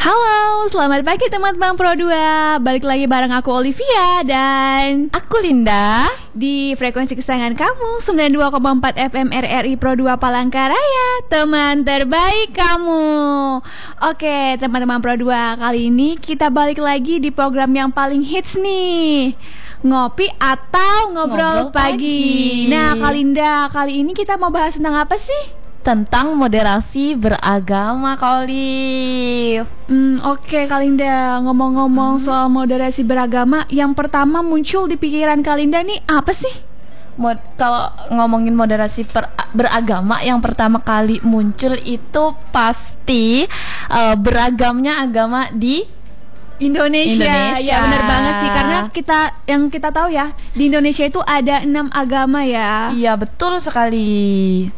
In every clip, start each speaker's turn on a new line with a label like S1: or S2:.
S1: Halo, selamat pagi teman-teman Pro 2. Balik lagi bareng aku Olivia dan
S2: aku Linda
S1: di frekuensi kesayangan kamu 92,4 FM RRI Pro 2 Palangkaraya, teman terbaik kamu. Oke, teman-teman Pro 2, kali ini kita balik lagi di program yang paling hits nih, Ngopi atau Ngobrol Pagi. Nah, Kak Linda, kali ini kita mau bahas tentang apa sih?
S2: Tentang moderasi beragama, Kak Olive.
S1: Oke, Kak Linda, ngomong-ngomong soal moderasi beragama, yang pertama muncul di pikiran Kak Linda nih apa sih?
S2: Kalau ngomongin moderasi beragama, yang pertama kali muncul itu pasti beragamnya agama di
S1: Indonesia. Ya benar banget sih, karena kita tahu ya, di Indonesia itu ada 6 agama ya.
S2: Iya, betul sekali.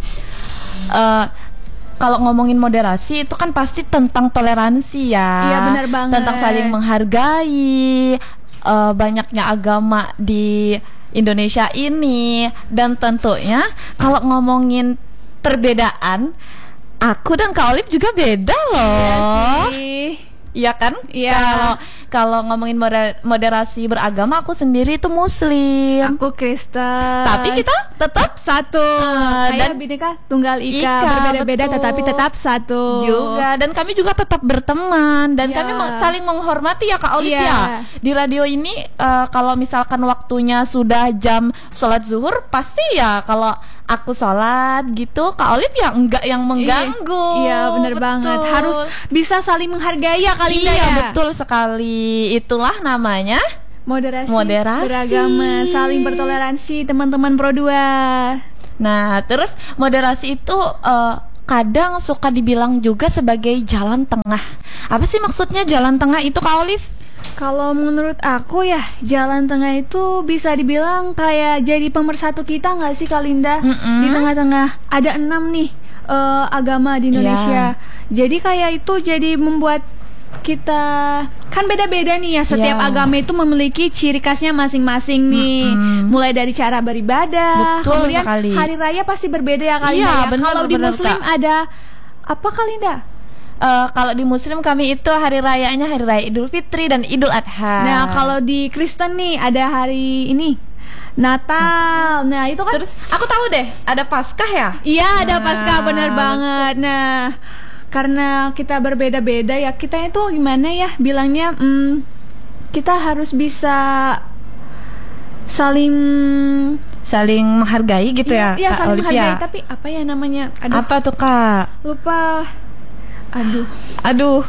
S2: Kalau ngomongin moderasi itu kan pasti tentang toleransi ya.
S1: Iya, benar banget.
S2: Tentang saling menghargai banyaknya agama di Indonesia ini. Dan tentunya kalau ngomongin perbedaan, aku dan Kak Olive juga beda loh.
S1: Iya sih.
S2: Iya kan?
S1: Iya.
S2: Kalau ngomongin moderasi beragama, aku sendiri itu Muslim.
S1: Aku Kristen.
S2: Tapi kita tetap
S1: satu. Kayak Bhinneka Tunggal Ika, berbeda-beda tetapi tetap satu.
S2: Juga. Dan kami juga tetap berteman. Dan kami saling menghormati ya Kak Olive ya. Di radio ini kalau misalkan waktunya sudah jam sholat zuhur, pasti ya kalau aku sholat gitu, Kak Olive ya enggak yang mengganggu.
S1: Iya, benar banget. Harus bisa saling menghargai ya kali ya.
S2: Iya, betul sekali. Itulah namanya moderasi
S1: beragama, saling bertoleransi, teman-teman Pro 2.
S2: Nah, terus moderasi itu kadang suka dibilang juga sebagai jalan tengah. Apa sih maksudnya jalan tengah itu, Kak Olive?
S1: Kalau menurut aku ya, jalan tengah itu bisa dibilang kayak jadi pemersatu kita nggak sih, Kak Linda? Di tengah-tengah ada 6 nih agama di Indonesia. Jadi kayak itu jadi membuat kita kan beda-beda nih ya, setiap agama itu memiliki ciri khasnya masing-masing nih. Mulai dari cara beribadah, kemudian sekali. Hari raya pasti berbeda ya Kak Linda. Kalau di Muslim ada apa Kak Linda?
S2: Kalau di Muslim kami itu hari rayanya hari raya Idul Fitri dan Idul Adha.
S1: Nah, kalau di Kristen nih ada hari ini Natal. Nah, itu kan.
S2: Terus aku tahu deh, ada Paskah ya?
S1: Iya, ada Paskah, bener banget. Nah, karena kita berbeda-beda ya, kita itu gimana ya bilangnya, kita harus bisa saling
S2: menghargai gitu ya,
S1: Iya,
S2: Kak
S1: saling
S2: Olive
S1: menghargai,
S2: ya?
S1: tapi apa ya namanya?
S2: Apa tuh Kak?
S1: Lupa.
S2: Aduh.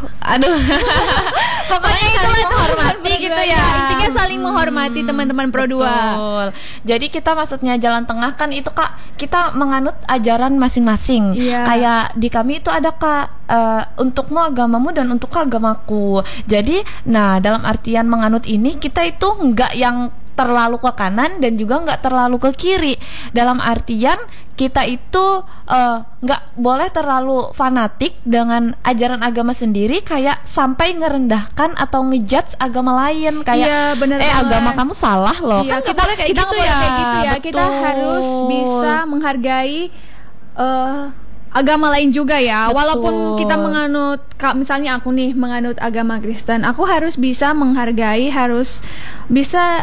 S1: Pokoknya itulah
S2: menghormati gitu ya.
S1: Intinya saling menghormati teman-teman Pro 2.
S2: Betul. Jadi kita maksudnya jalan tengah kan itu Kak, kita menganut ajaran masing-masing. Kayak di kami itu ada Kak, untukmu agamamu dan untukku agamaku. Jadi dalam artian menganut ini, kita itu enggak yang terlalu ke kanan dan juga nggak terlalu ke kiri. Dalam artian kita itu nggak boleh terlalu fanatik dengan ajaran agama sendiri, kayak sampai ngerendahkan atau ngejudge agama lain, kayak agama kamu salah loh. Kan kita boleh kayak gitu ya.
S1: Kita harus bisa menghargai agama lain juga ya.
S2: Betul.
S1: Walaupun kita menganut, misalnya aku nih menganut agama Kristen, aku harus bisa menghargai, harus bisa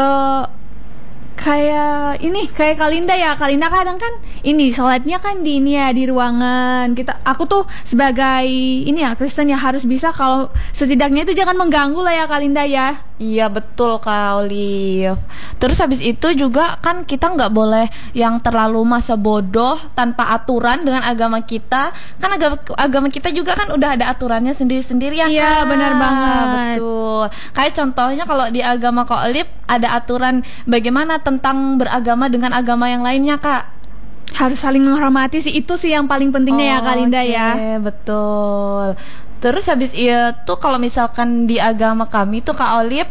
S1: kayak Kak Linda ya. Kak Linda kadang kan sholatnya kan di ruangan. Aku tuh sebagai Kristen ya harus bisa, kalau setidaknya itu jangan mengganggu lah ya Kak Linda ya.
S2: Iya betul Kak Olive. Terus habis itu juga kan kita nggak boleh yang terlalu masa bodoh tanpa aturan dengan agama kita. Kan agama kita juga kan udah ada aturannya sendiri-sendiri ya Kak.
S1: Iya benar banget.
S2: Betul. Kayak contohnya kalau di agama Kak Olive ada aturan bagaimana tentang beragama dengan agama yang lainnya Kak.
S1: Harus saling menghormati sih, itu sih yang paling pentingnya ya Kak Linda ya.
S2: Betul. Terus habis itu kalau misalkan di agama kami tuh Kak Olive,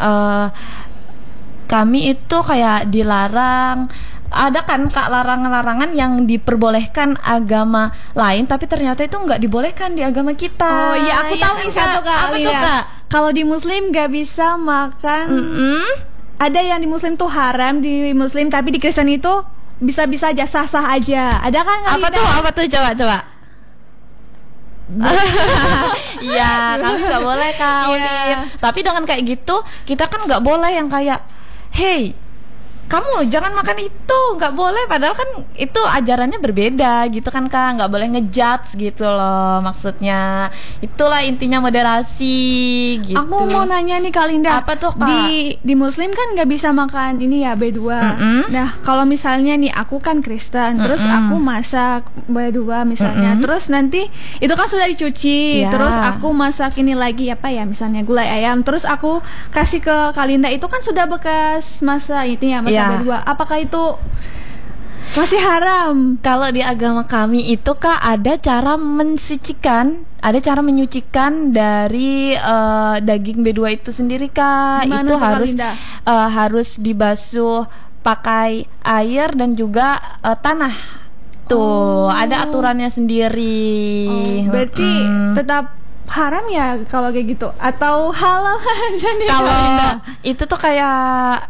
S2: kami itu kayak dilarang. Ada kan Kak larangan-larangan yang diperbolehkan agama lain, tapi ternyata itu nggak dibolehkan di agama kita.
S1: Oh iya, aku tahu nih satu Kak Linda. Kalau di Muslim nggak bisa makan. Ada yang di Muslim tuh haram di Muslim, tapi di Kristen itu bisa-bisa aja, sah-sah aja. Ada kan Kak Linda?
S2: Apa tuh coba Iya, kami nggak boleh Kak Olive. Tapi dengan kayak gitu kita kan nggak boleh yang kayak, hey, kamu jangan makan itu, nggak boleh. Padahal kan itu ajarannya berbeda gitu kan Kak, nggak boleh ngejudge gitu loh maksudnya. Itulah intinya moderasi gitu.
S1: Aku mau nanya nih Kak Linda.
S2: Apa tuh Kak?
S1: Di Muslim kan nggak bisa makan ini ya B2. Nah kalau misalnya nih aku kan Kristen, terus aku masak B2 misalnya, terus nanti itu kan sudah dicuci, terus aku masak ini lagi apa ya misalnya gulai ayam, terus aku kasih ke Kak Linda, itu kan sudah bekas masa itu ya masa B2. Apakah itu masih haram?
S2: Kalau di agama kami itu Kak ada cara mensucikan, ada cara menyucikan dari daging B2 itu sendiri Kak.
S1: Gimana
S2: itu harus dibasuh pakai air dan juga tanah. Tuh, ada aturannya sendiri.
S1: Berarti tetap haram ya kalau kayak gitu, atau halal aja nih?
S2: Kalau itu tuh kayak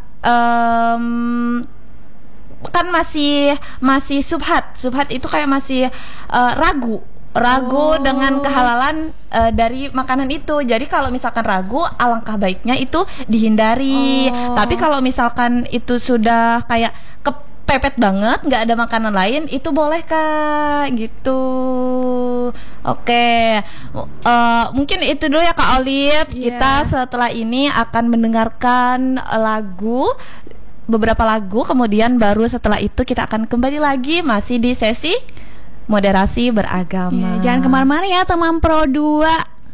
S2: kan masih subhat itu kayak masih ragu dengan kehalalan dari makanan itu. Jadi kalau misalkan ragu, alangkah baiknya itu dihindari. Tapi kalau misalkan itu sudah kayak kepepet banget, nggak ada makanan lain, itu boleh Kak gitu. Oke, mungkin itu dulu ya Kak Olive. Kita setelah ini akan mendengarkan beberapa lagu, kemudian baru setelah itu kita akan kembali lagi masih di sesi moderasi beragama.
S1: Jangan kemana-mana ya teman Pro 2.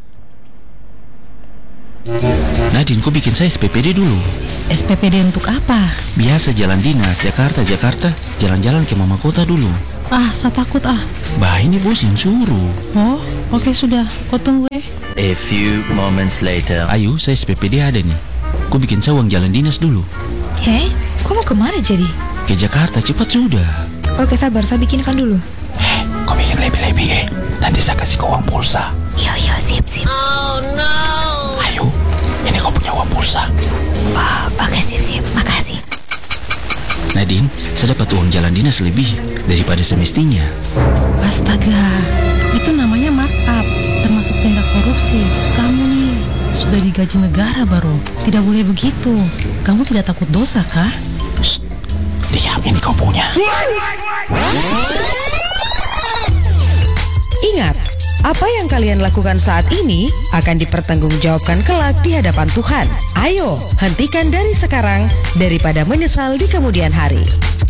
S3: Nadine, kok bikin saya SPPD dulu?
S4: SPPD untuk apa?
S3: Biasa jalan dinas, Jakarta, jalan-jalan ke mama kota dulu.
S4: Ah, saya takut ah.
S3: Bah, ini bos yang suruh.
S4: Oh, oke sudah, kau tunggu.
S5: A few moments later.
S3: Ayo, saya SPPD ada nih. Kok bikin saya uang jalan dinas dulu?
S4: Kau mau kemana jadi?
S3: Ke Jakarta, cepat sudah.
S4: Oke, sabar, saya bikinkan dulu.
S3: Kau bikin lebih-lebih nanti saya kasih kau uang pulsa.
S4: Yo, sip.
S5: Oh no.
S3: Ayo, ini kau punya uang pulsa.
S4: Oke, sip, makasih.
S3: Nadine, saya dapat uang jalan dinas lebih daripada semestinya.
S4: Astaga, itu namanya markup, termasuk tindak korupsi. Kamu nih sudah digaji negara baru, tidak boleh begitu. Kamu tidak takut dosa kah?
S3: Shh, diam, ini kau punya.
S6: Ingat, apa yang kalian lakukan saat ini akan dipertanggungjawabkan kelak di hadapan Tuhan. Ayo, hentikan dari sekarang daripada menyesal di kemudian hari.